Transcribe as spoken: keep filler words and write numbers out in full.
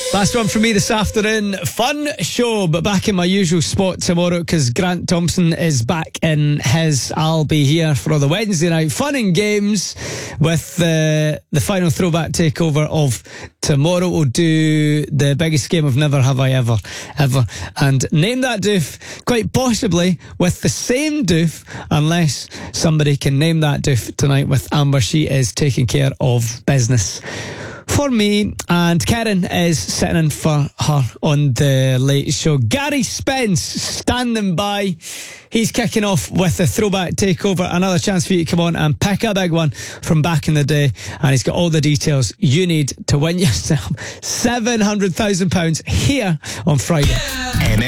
Last one from me this afternoon. Fun show, but back in my usual spot tomorrow because Grant Thompson is back in his. I'll be here for all the Wednesday night fun and games with the the final throwback takeover of tomorrow. We'll do the biggest game of Never Have I Ever, ever, and name that doof, quite possibly with the same doof, unless somebody can name that doof tonight with Amber. She is taking care of business for me, and Karen is sitting in for her on the late show. Gary Spence standing by. He's kicking off with the throwback takeover. Another chance for you to come on and pick a big one from back in the day, and he's got all the details you need to win yourself seven hundred thousand pounds here on Friday. Yeah.